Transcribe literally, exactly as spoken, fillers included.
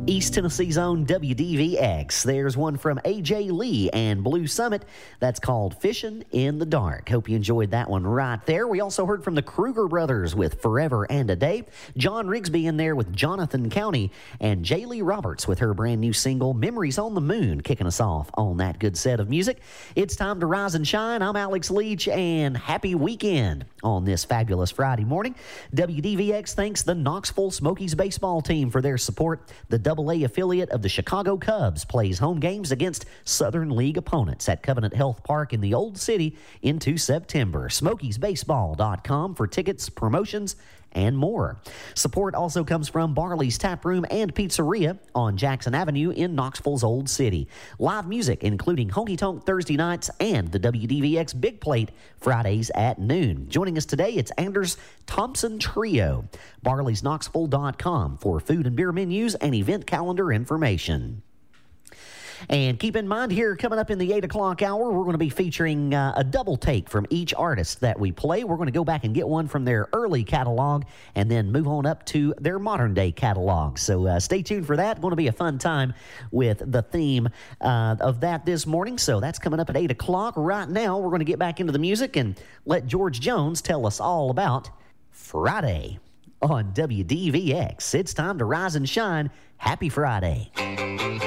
East Tennessee's own W D V X. There's one from A J Lee and Blue Summit that's called Fishing in the Dark. Hope you enjoyed that one right there. We also heard from the Kruger Brothers with Forever and a Day. John Rigsby in there with Jonathan County, and Jaylee Roberts with her brand new single Memories on the Moon, kicking us off on that good set of music. It's time to rise and shine. I'm Alex Leach, and happy weekend on this fabulous Friday morning. W D V X thanks the Knoxville Smokies baseball team for their support. The double A affiliate of the Chicago Cubs plays home games against Southern League opponents at Covenant Health Park in the Old City into September. Smokies Baseball dot com for tickets, promotions, and more. Support also comes from Barley's Tap Room and Pizzeria on Jackson Avenue in Knoxville's Old City. Live music including Honky Tonk Thursday nights and the W D V X Big Plate Fridays at noon. Joining us today, it's Anders Thompson Trio. Barleys Knoxville dot com for food and beer menus and event calendar information. And keep in mind, here coming up in the eight o'clock hour, we're going to be featuring uh, a double take from each artist that we play. We're going to go back and get one from their early catalog and then move on up to their modern day catalog. So uh, stay tuned for that. Going to be a fun time with the theme uh, of that this morning. So that's coming up at eight o'clock. Right now, we're going to get back into the music and let George Jones tell us all about Friday on W D V X. It's time to rise and shine. Happy Friday.